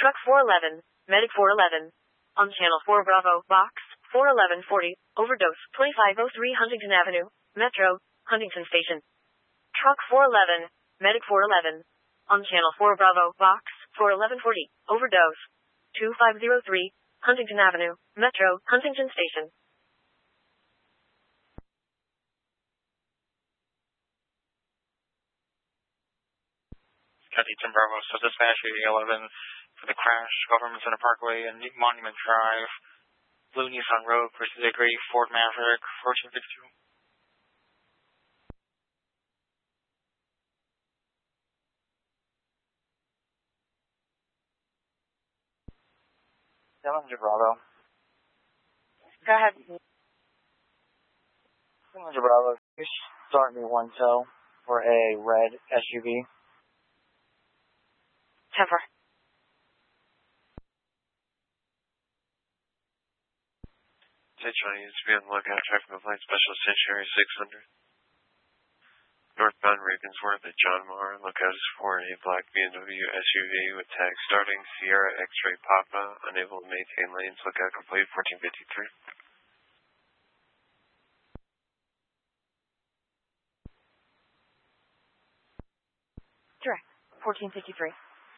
Truck 411, Medic 411. On Channel 4 Bravo, Box 41140, overdose 2503 Huntington Avenue, Metro, Huntington Station. Truck 411, Medic 411. On Channel 4 Bravo, Box 41140, overdose 2503 Huntington Avenue, Metro, Huntington Station. Huntington Bravo, so dispatch 8011 for the crash, Government Center Parkway and Monument Drive, Blue Nissan Road, versus Agree, Ford Maverick, 1452. Bravo. Go ahead. 700 Bravo, start me one tow for a red SUV. 10-4. Attention, needs to be on the lookout. Traffic complaint specialist stationary 600. Northbound Ravensworth at John Moore. Lookout is for a black BMW SUV with tag starting Sierra X-Ray Papa. Unable to maintain lanes. Lookout complete 1453. Direct 1453.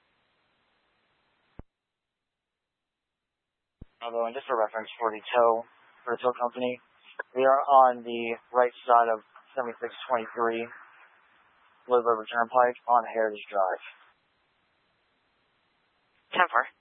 Although, and just for reference for the tow company, we are on the right side of 7623 Blue River Turnpike on Heritage Drive. 10-4.